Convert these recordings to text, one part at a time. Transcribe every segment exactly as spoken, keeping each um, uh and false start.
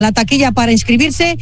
la taquilla para inscribirse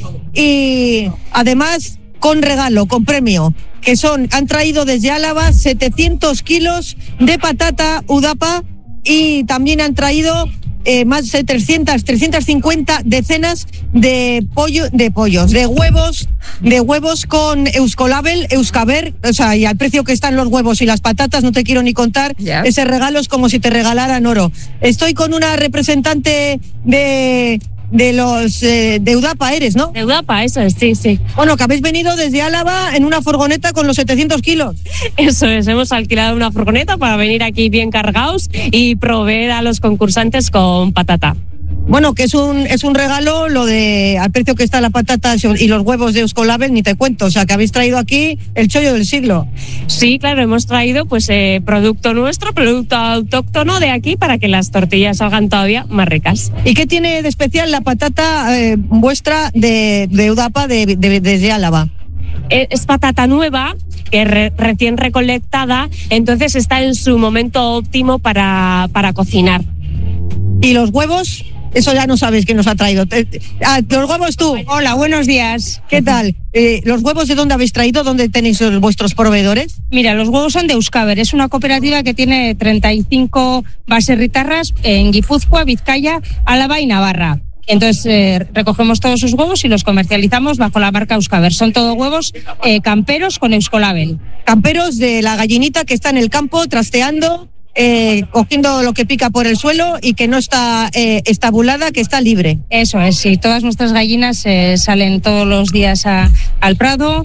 y además con regalo, con premio, que son, han traído desde Álava setecientos kilos de patata Udapa y también han traído eh, más de trescientas, trescientas cincuenta decenas de pollo, de pollos, de huevos, de huevos con Euskolabel, Euskaber, o sea, y al precio que están los huevos y las patatas, no te quiero ni contar, yeah. Ese regalo es como si te regalaran oro. Estoy con una representante de... De los eh, de Udapa eres, ¿no? De Udapa, eso es, sí, sí. Bueno, que habéis venido desde Álava en una furgoneta con los setecientos kilos. Eso es, hemos alquilado una furgoneta para venir aquí bien cargados y proveer a los concursantes con patata. Bueno, que es un es un regalo lo de al precio que está la patata y los huevos de Euskolabel, ni te cuento, o sea, que habéis traído aquí el chollo del siglo. Sí, claro, hemos traído pues eh, producto nuestro, producto autóctono de aquí para que las tortillas salgan todavía más ricas. ¿Y qué tiene de especial la patata eh, vuestra de, de Udapa de, de, desde Álava? Es patata nueva, que re, recién recolectada, entonces está en su momento óptimo para, para cocinar. ¿Y los huevos? Eso ya no sabes quién nos ha traído. Ah, los huevos tú. Hola, buenos días. ¿Qué tal? Eh, ¿Los huevos de dónde habéis traído? ¿Dónde tenéis vuestros proveedores? Mira, los huevos son de Euskaber. Es una cooperativa que tiene treinta y cinco baserritarras en Guipúzcoa, Vizcaya, Álava y Navarra. Entonces eh, recogemos todos sus huevos y los comercializamos bajo la marca Euskaber. Son todos huevos eh, camperos con Euskolabel. Camperos de la gallinita que está en el campo trasteando, Eh, cogiendo lo que pica por el suelo y que no está eh, estabulada, que está libre. Eso es, sí. Todas nuestras gallinas eh, salen todos los días a, al prado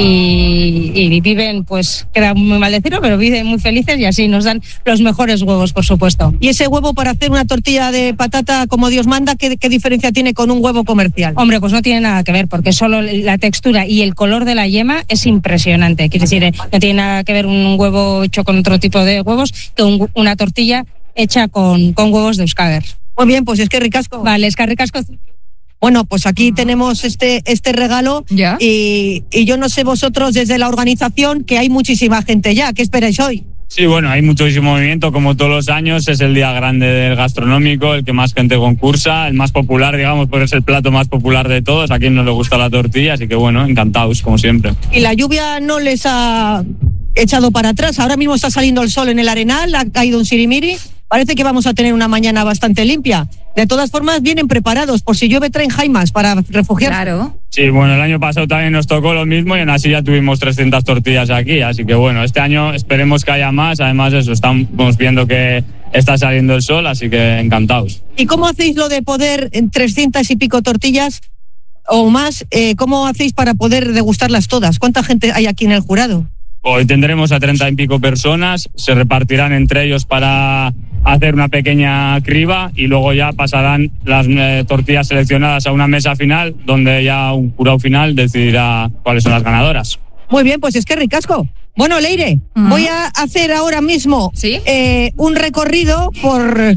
y, y viven, pues, queda muy mal decirlo, pero viven muy felices y así nos dan los mejores huevos, por supuesto. ¿Y ese huevo para hacer una tortilla de patata como Dios manda, qué, qué diferencia tiene con un huevo comercial? Hombre, pues no tiene nada que ver, porque solo la textura y el color de la yema es impresionante. Quiere decir, eh, no tiene nada que ver un huevo hecho con otro tipo de huevos que un una tortilla hecha con, con huevos de Euskaber. Muy bien, pues es que ricasco. Vale, es que ricasco. Bueno, pues aquí tenemos este este regalo ¿Ya? y, y yo no sé vosotros desde la organización que hay muchísima gente ya. ¿Qué esperáis hoy? Sí, bueno, hay muchísimo movimiento, como todos los años, es el día grande del gastronómico, el que más gente concursa, el más popular, digamos, porque es el plato más popular de todos, a quien no le gusta la tortilla, así que bueno, encantados, como siempre. ¿Y la lluvia no les ha echado para atrás? Ahora mismo está saliendo el sol en el Arenal, ha caído un sirimiri, parece que vamos a tener una mañana bastante limpia. De todas formas, vienen preparados, por si llueve traen jaimas para refugiarse. Claro. Sí, bueno, el año pasado también nos tocó lo mismo y aún así ya tuvimos trescientas tortillas aquí, así que bueno, este año esperemos que haya más, además eso, estamos viendo que está saliendo el sol, así que encantados. ¿Y cómo hacéis lo de poder en trescientas y pico tortillas o más, eh, cómo hacéis para poder degustarlas todas? ¿Cuánta gente hay aquí en el jurado? Hoy tendremos a treinta y pico personas, se repartirán entre ellos para hacer una pequeña criba y luego ya pasarán las eh, tortillas seleccionadas a una mesa final donde ya un jurado final decidirá cuáles son las ganadoras. Muy bien, pues es que ricasco. Bueno, Leire, uh-huh. voy a hacer ahora mismo ¿Sí? eh, un recorrido por...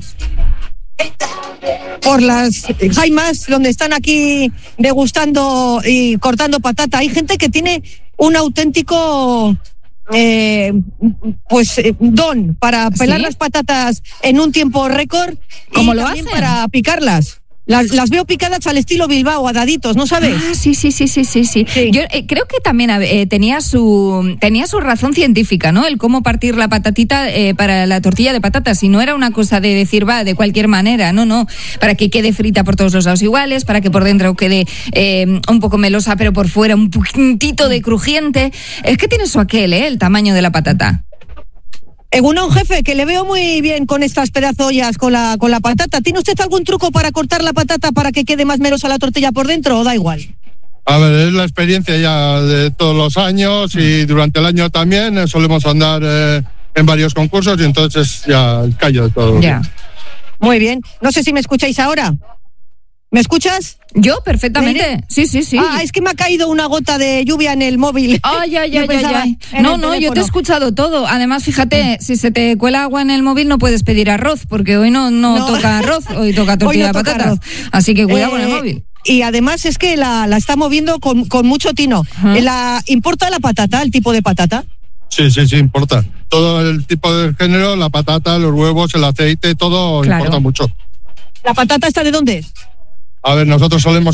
por las jaimas donde están aquí degustando y cortando patata. Hay gente que tiene un auténtico eh, pues eh, don para pelar ¿Sí? las patatas en un tiempo récord. ¿Cómo y lo también hacen? Para picarlas. Las, las veo picadas al estilo Bilbao, a daditos, ¿no sabes? Ah, sí, sí, sí, sí, sí, sí. sí. Yo eh, creo que también eh, tenía su tenía su razón científica, ¿no? El cómo partir la patatita eh, para la tortilla de patatas. Y no era una cosa de decir, va, de cualquier manera, no, no. Para que quede frita por todos los lados iguales, para que por dentro quede eh, un poco melosa, pero por fuera un poquitito de crujiente. Es que tiene su aquel, ¿eh? El tamaño de la patata. Egunon, jefe, que le veo muy bien con estas pedazollas con la, con la patata. ¿Tiene usted algún truco para cortar la patata para que quede más melosa la tortilla por dentro o da igual? A ver, es la experiencia ya de todos los años y durante el año también eh, solemos andar eh, en varios concursos y entonces ya el callo de todo. Ya. Muy bien. No sé si me escucháis ahora. ¿Me escuchas? Yo, perfectamente. Sí, sí, sí. Ah, es que me ha caído una gota de lluvia en el móvil. Ay, ay, ay, ay, ay. No, no, yo te he escuchado todo. Además, fíjate, si se te cuela agua en el móvil no puedes pedir arroz, porque hoy no, no, no. toca arroz, hoy toca tortilla hoy no de patatas. Arroz. Así que cuidado eh, con el móvil. Y además es que la, la está moviendo con, con mucho tino. Uh-huh. La, ¿Importa la patata, el tipo de patata? Sí, sí, sí, importa. Todo el tipo de género, la patata, los huevos, el aceite, todo claro. importa mucho. ¿La patata esta de dónde es? A ver, nosotros solemos